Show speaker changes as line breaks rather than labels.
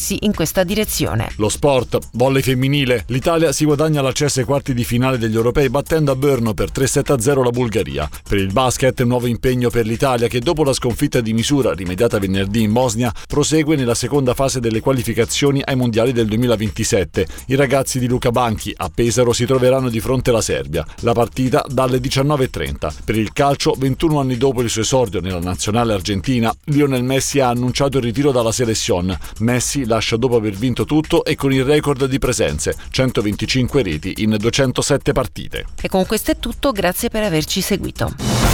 passi in questa direzione.
Lo sport, volley femminile. L'Italia si guadagna l'accesso ai quarti di finale degli europei battendo a Brno per 3-7-0 la Bulgaria. Per il basket, nuovo impegno per l'Italia che dopo la sconfitta di misura rimediata venerdì in Bosnia prosegue nella seconda fase delle qualificazioni ai mondiali del 2027. I ragazzi di Luca Banchi a Pesaro si troveranno di fronte alla Serbia. La partita dalle 19:30. Per il calcio, 21 anni dopo il suo esordio nella nazionale argentina, Lionel Messi ha annunciato il ritiro dalla selezione. Messi lascia dopo aver vinto tutto e con il record di presenze, 125 reti in 207 partite.
E con questo è tutto, grazie per averci seguito.